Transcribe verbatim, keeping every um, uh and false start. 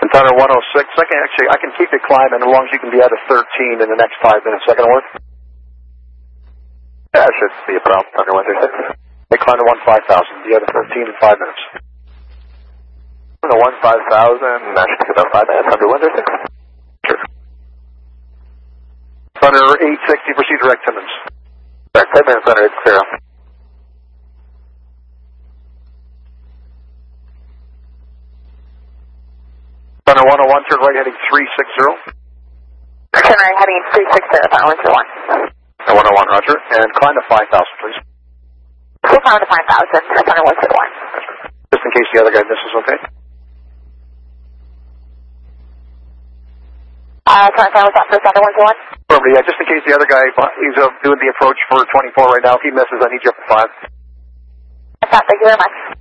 And Thunder one oh six, I can actually, I can keep it climbing as long as you can be out of thirteen in the next five minutes. Is that going to work? Yeah, it should be a problem, Thunder one thirty-six. They climb to one five thousand, be out of thirteen in five minutes. The one five thousand, that should take about five minutes, Thunder one thirty-six. Sure. Thunder eight sixty, proceed direct Timmins. Direct Timmins, Thunder eight zero. Thunder one oh one, turn right heading three six zero. Turn right heading three six zero, Thunder one zero one. one oh one, roger. And climb to five thousand, please. We'll climb to five thousand, Thunder one zero one. Just in case the other guy misses, okay? Uh, sorry, what's that for Thunder one zero one? Probably, yeah, just in case the other guy, he's uh, doing the approach for twenty-four right now. If he misses, I need you up at five. Thank you very much.